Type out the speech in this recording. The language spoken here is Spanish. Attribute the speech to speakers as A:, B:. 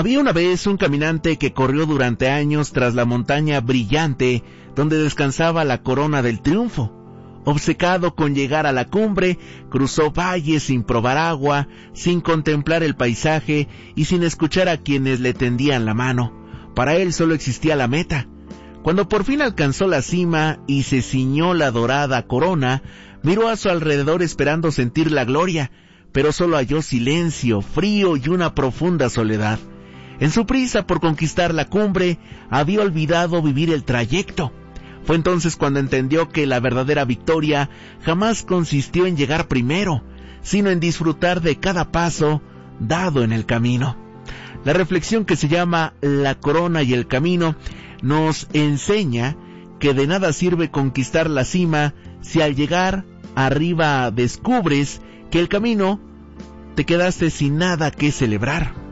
A: Había una vez un caminante que corrió durante años tras la montaña brillante donde descansaba la corona del triunfo. Obcecado con llegar a la cumbre, cruzó valles sin probar agua, sin contemplar el paisaje y sin escuchar a quienes le tendían la mano. Para él solo existía la meta. Cuando por fin alcanzó la cima y se ciñó la dorada corona, miró a su alrededor esperando sentir la gloria, pero solo halló silencio, frío y una profunda soledad. En su prisa por conquistar la cumbre, había olvidado vivir el trayecto. Fue entonces cuando entendió que la verdadera victoria jamás consistió en llegar primero, sino en disfrutar de cada paso dado en el camino. La reflexión, que se llama La corona y el camino, nos enseña que de nada sirve conquistar la cima si al llegar arriba descubres que el camino te quedaste sin nada que celebrar.